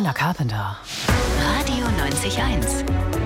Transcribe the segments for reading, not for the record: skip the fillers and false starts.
Sabrina Carpenter. Radio 90.1.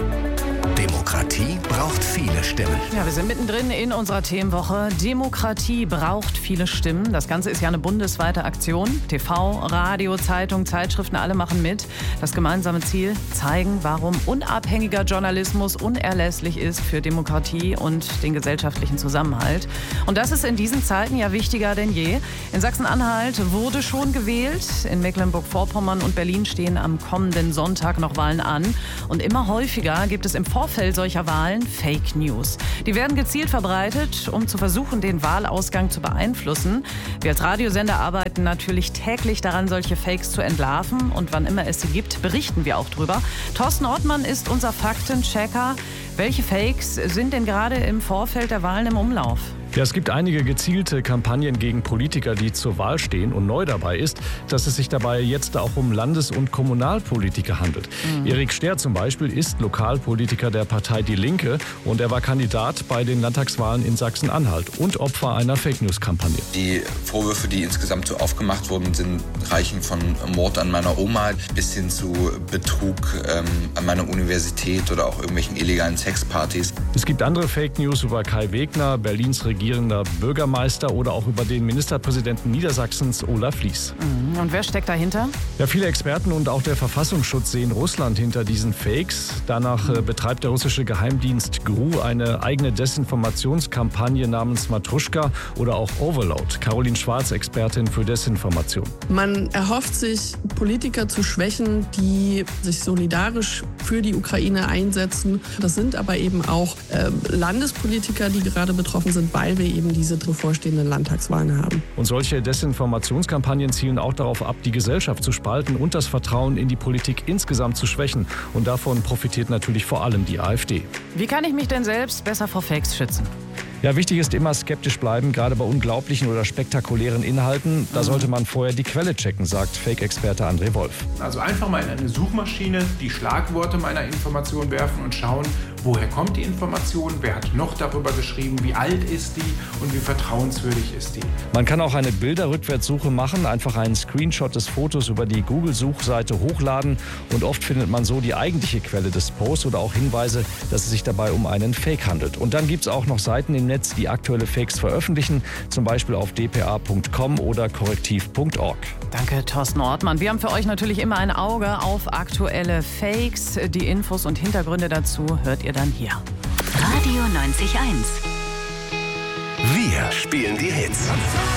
Demokratie braucht viele Stimmen. Ja, wir sind mittendrin in unserer Themenwoche. Demokratie braucht viele Stimmen. Das Ganze ist ja eine bundesweite Aktion. TV, Radio, Zeitung, Zeitschriften, alle machen mit. Das gemeinsame Ziel: zeigen, warum unabhängiger Journalismus unerlässlich ist für Demokratie und den gesellschaftlichen Zusammenhalt. Und das ist in diesen Zeiten ja wichtiger denn je. In Sachsen-Anhalt wurde schon gewählt. In Mecklenburg-Vorpommern und Berlin stehen am kommenden Sonntag noch Wahlen an. Und immer häufiger gibt es im Vorfeld solcher Wahlen Fake News. Die werden gezielt verbreitet, um zu versuchen, den Wahlausgang zu beeinflussen. Wir als Radiosender arbeiten natürlich täglich daran, solche Fakes zu entlarven. Und wann immer es sie gibt, berichten wir auch drüber. Thorsten Ortmann ist unser Faktenchecker. Welche Fakes sind denn gerade im Vorfeld der Wahlen im Umlauf? Ja, es gibt einige gezielte Kampagnen gegen Politiker, die zur Wahl stehen. Und neu dabei ist, dass es sich dabei jetzt auch um Landes- und Kommunalpolitiker handelt. Erik Sterr zum Beispiel ist Lokalpolitiker der Partei Die Linke und er war Kandidat bei den Landtagswahlen in Sachsen-Anhalt und Opfer einer Fake-News-Kampagne. Die Vorwürfe, die insgesamt so aufgemacht wurden, reichen von Mord an meiner Oma bis hin zu Betrug an meiner Universität oder auch irgendwelchen illegalen Sexpartys. Es gibt andere Fake News über Kai Wegner, Berlins regierender Bürgermeister, oder auch über den Ministerpräsidenten Niedersachsens Olaf Lies. Und wer steckt dahinter? Ja, viele Experten und auch der Verfassungsschutz sehen Russland hinter diesen Fakes. Danach betreibt der russische Geheimdienst GRU eine eigene Desinformationskampagne namens Matruschka oder auch Overload. Caroline Schwarz, Expertin für Desinformation. Man erhofft sich, Politiker zu schwächen, die sich solidarisch für die Ukraine einsetzen. Das sind aber eben auch Landespolitiker, die gerade betroffen sind, weil wir eben diese bevorstehenden Landtagswahlen haben. Und solche Desinformationskampagnen zielen auch darauf ab, die Gesellschaft zu spalten und das Vertrauen in die Politik insgesamt zu schwächen. Und davon profitiert natürlich vor allem die AfD. Wie kann ich mich denn selbst besser vor Fakes schützen? Ja, wichtig ist immer skeptisch bleiben, gerade bei unglaublichen oder spektakulären Inhalten. Da sollte man vorher die Quelle checken, sagt Fake-Experte André Wolf. Also einfach mal in eine Suchmaschine die Schlagworte meiner Information werfen und schauen, woher kommt die Information, wer hat noch darüber geschrieben, wie alt ist die und wie vertrauenswürdig ist die. Man kann auch eine Bilderrückwärtssuche machen, einfach einen Screenshot des Fotos über die Google-Suchseite hochladen und oft findet man so die eigentliche Quelle des Posts oder auch Hinweise, dass es sich dabei um einen Fake handelt. Und dann gibt es auch noch Seiten im Netz, die aktuelle Fakes veröffentlichen, zum Beispiel auf dpa.com oder korrektiv.org. Danke, Thorsten Ortmann. Wir haben für euch natürlich immer ein Auge auf aktuelle Fakes. Die Infos und Hintergründe dazu hört ihr dann hier. Radio 90.1. Wir spielen die Hits.